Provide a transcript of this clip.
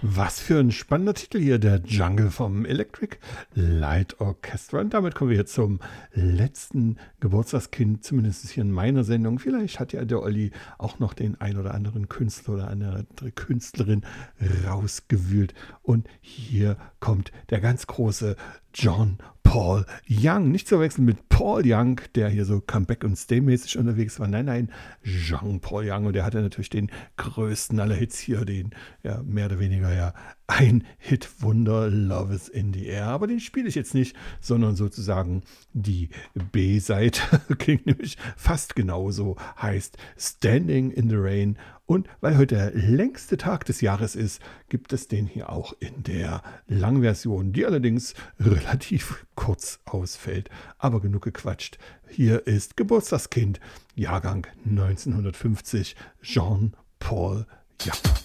Was für ein spannender Titel hier, der Jungle vom Electric Light Orchestra. Und damit kommen wir jetzt zum letzten Geburtstagskind, zumindest hier in meiner Sendung. Vielleicht hat ja der Olli auch noch den ein oder anderen Künstler oder eine andere Künstlerin rausgewühlt. Und hier kommt der ganz große John Paul Young. Nicht zu verwechseln mit Paul Young, der hier so Comeback- und Stay-mäßig unterwegs war. Nein, John Paul Young. Und der hatte natürlich den größten aller Hits hier, den ja mehr oder weniger ja ein Hit-Wunder, Love is in the Air. Aber den spiele ich jetzt nicht, sondern sozusagen die B-Seite. Klingt nämlich fast genauso, heißt Standing in the Rain. Und weil heute der längste Tag des Jahres ist, gibt es den hier auch in der Langversion, die allerdings relativ kurz ausfällt. Aber genug gequatscht. Hier ist Geburtstagskind, Jahrgang 1950, Jean Paul Young.